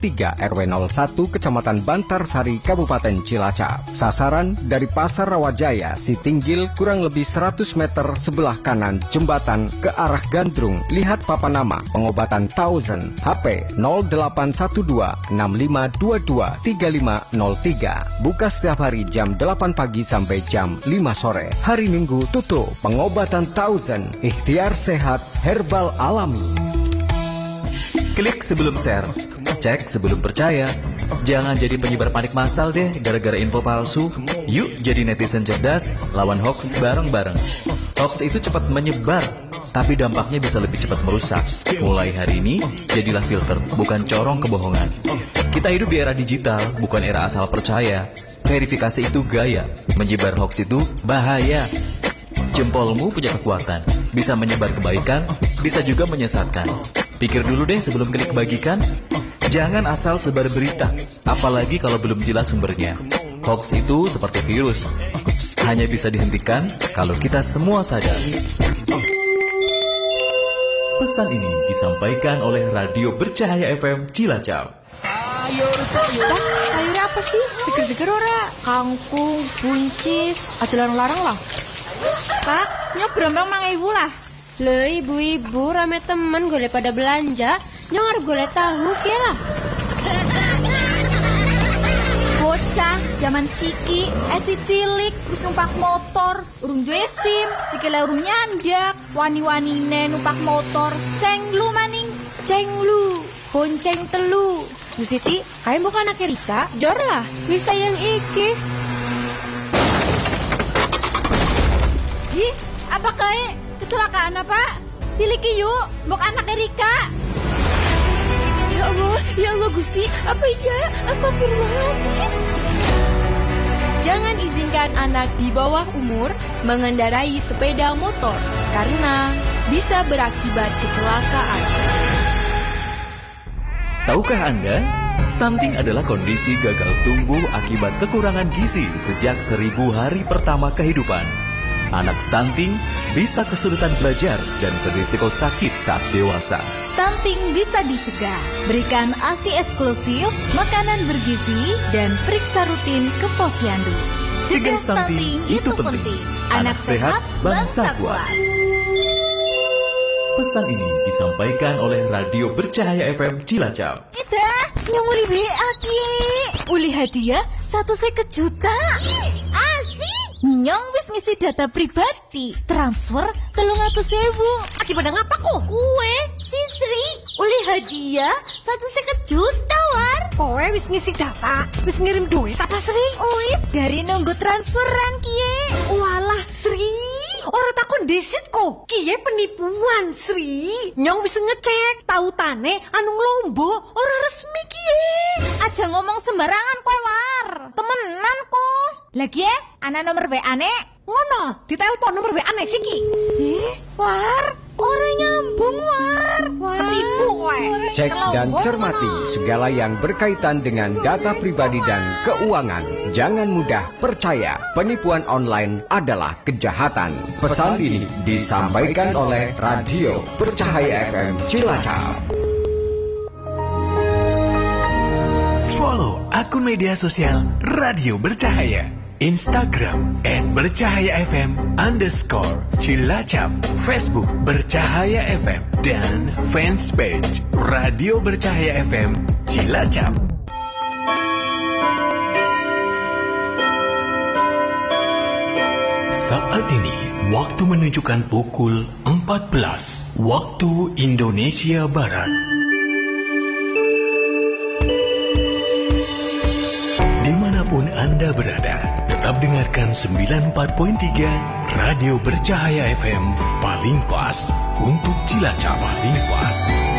3 RW 01 Kecamatan Bantarsari, Kabupaten Cilacap. Sasaran dari Pasar Rawajaya, Sitinggil, kurang lebih 100 meter sebelah kanan jembatan ke arah Gandrung. Lihat papan nama pengobatan Thousand, HP 0812 6522 3503. Buka setiap hari jam 8 pagi sampai jam 5 sore. Hari Minggu tutup. Pengobatan Thousand, ikhtiar sehat herbal alami. Klik sebelum share, cek sebelum percaya. Jangan jadi penyebar panik massal deh gara-gara info palsu. Yuk jadi netizen cerdas, lawan hoax bareng-bareng. Hoax itu cepat menyebar, tapi dampaknya bisa lebih cepat merusak. Mulai hari ini, jadilah filter, bukan corong kebohongan. Kita hidup di era digital, bukan era asal percaya. Verifikasi itu gaya, menyebar hoax itu bahaya. Jempolmu punya kekuatan, bisa menyebar kebaikan, bisa juga menyesatkan. Pikir dulu deh sebelum klik bagikan. Jangan asal sebar berita, apalagi kalau belum jelas sumbernya. Hoax itu seperti virus, hanya bisa dihentikan kalau kita semua sadar. Pesan ini disampaikan oleh Radio Bercahaya FM Cilacap. Sayur. Sayur apa sih? Seger-seger ora? Kangkung, buncis, aja larang-larang lah. Kak, nyok berombang mang lah. Loh ibu-ibu rame temen golek pada belanja, nyong harus golek tahu ya. Bocah zaman siki, esi cilik, terus numpak motor, urung duwe SIM, sikile urung nyandak, wani-wanine numpak motor, cenglu maning, cenglu, bonceng telu. Bu Siti, kayak bukan anak Rika, jor lah, wis tayang iki. Ih, apa kayak kecelakaan apa? Tiliki yuk, mbok anak Rika. Ya Allah Gusti, apa iya? Astagfirullahaladzim. Jangan izinkan anak di bawah umur mengendarai sepeda motor karena bisa berakibat kecelakaan. Tahukah Anda, stunting adalah kondisi gagal tumbuh akibat kekurangan gizi sejak 1000 hari pertama kehidupan. Anak stunting bisa kesulitan belajar dan berisiko sakit saat dewasa. Stunting bisa dicegah. Berikan ASI eksklusif, makanan bergizi, dan periksa rutin ke posyandu. Cegah stunting itu penting. Anak sehat, bangsa kuat. Pesan ini disampaikan oleh Radio Bercahaya FM Cilacap. Ida, yang uli WA ki. Uli hadiah 150 juta. Nyong wis ngisi data pribadi, transfer 300.000. Akibat ngapa kok? Kue, si Sri, uli hadiah 150 juta war. Kowe wis ngisi data, wis ngirim duit apa Sri? Wis, gari nunggu transferan kie. Walah Sri, orang takon disit kok. Kie penipuan Sri. Nyong wis ngecek, tautane anu lombo ora resmi kie. Aja ngomong sembarangan kowe war. Temenan kok. Lagi ya, ana nomor WA-ne. Ngono, ditelepon nomor WA-ne siki. War, ora nyambung war. Penipu kowe. Cek dan cermati segala yang berkaitan dengan data pribadi dan keuangan. Jangan mudah percaya, penipuan online adalah kejahatan. Pesan ini disampaikan oleh Radio Bercahaya FM Cilacap. Follow akun media sosial Radio Bercahaya. Instagram @bercahayafm_Cilacap, Facebook Bercahaya FM, dan fanspage Radio Bercahaya FM Cilacap. Saat ini waktu menunjukkan pukul 14 waktu Indonesia Barat. Dimanapun Anda berada, tetap dengarkan 94.3 Radio Bercahaya FM, paling pas untuk Cilacap, paling pas.